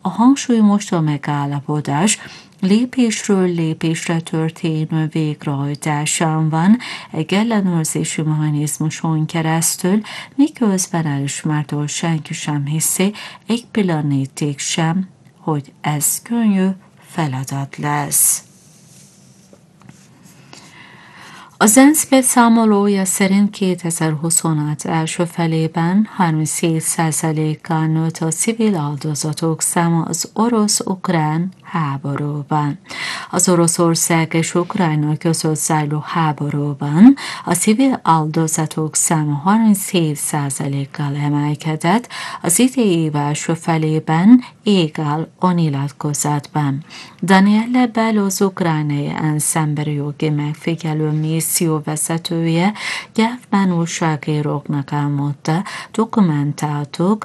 hangsúly most a megállapodás lépésről lépésre történő végrehajtásán van egy ellenőrzési mechanizmuson keresztül, miközben elismert, hogy senki sem hiszi egy pillanatig sem, hogy ez könnyű feladat lesz. Az ENSZ beszámolója szerint 2026 első felében 37%-kal nőtt a civil áldozatok száma az orosz-ukrán háborúban. Az Oroszország és Ukrajna között zajló háborúban a civil áldozatok száma 37%-kal emelkedett az idei év első felében, égal a nyilatkozatban. Daniele Bello, az ENSZ emberi jogi megfigyelő misszió vezetője nyelvben újságíróknak elmondta, dokumentáltuk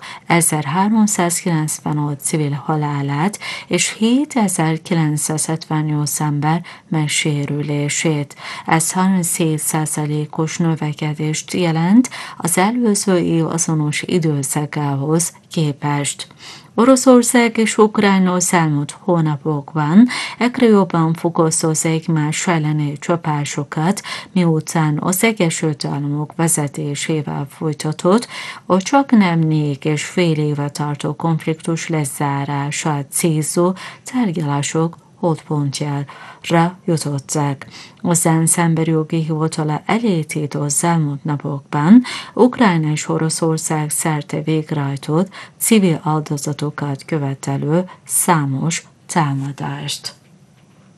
1396 civil halálát és 7978 ember megsérülését. Ez 37%-os növekedést jelent az előző év azonos időszakához képest. Oroszország és Ukrajna az elmúlt hónapokban egyre jobban fokoztozik egymás elleni csapásokat, miután az Egyesült Államok vezetésével folytatott a csaknem 4,5 éve tartó konfliktus lezárását célzó tárgyalások holdpontjára jutottak. Az ENSZ emberi jogi hivatala elítélte az elmúlt napokban Ukrajna és Oroszország szerte végrehajtott civil áldozatokat követelő számos támadást.